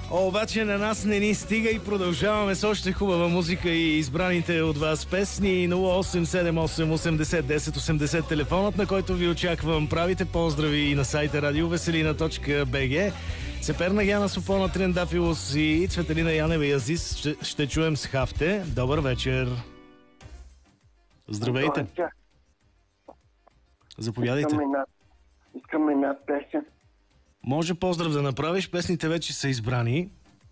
Обаче на нас не ни стига и продължаваме с още хубава музика и избраните от вас песни. 0878801080 телефонът, на който ви очаквам. Правите поздрави и на сайта radioveselina.bg. Сеперна Яна Сопона Трендафилос и Цветелина Янева и Азис ще чуем с Хафте. Добър вечер! Здравейте! Заповядайте. Искам една песен. Може поздрав да направиш, песните вече са избрани.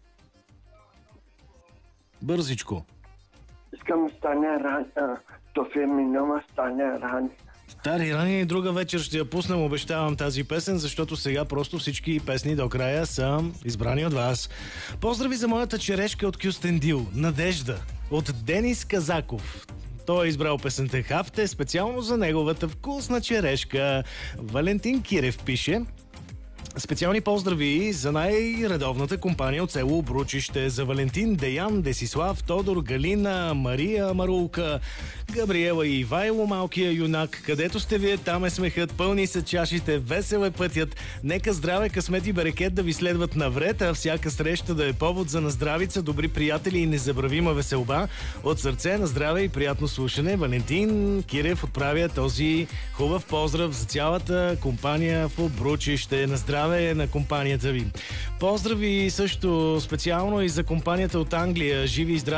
Бързичко. Искам Стане Рани. То феминова Стане Рани. Стари рани и друга вечер ще я пуснем, обещавам тази песен, защото сега просто всички песни до края са избрани от вас. Поздрави за моята черешка от Кюстендил, Надежда, от Денис Казаков. Той е избрал песента Хафте специално за неговата вкусна черешка. Валентин Кирев пише: специални поздрави за най-редовната компания от село Обручище, за Валентин, Деян, Десислав, Тодор, Галина, Мария, Марулка, Габриела и Ивайло, малкия юнак. Където сте вие, там е смехът, пълни са чашите, весел е пътят. Нека здраве, късмет и берекет да ви следват навред, а всяка среща да е повод за наздравица, добри приятели и незабравима веселба. От сърце на здраве и приятно слушане. Валентин Кирев отправя този хубав поздрав за цялата компания в Обручище. На здраве на компанията ви. Поздрави също специално и за компанията от Англия. Живи и здрави!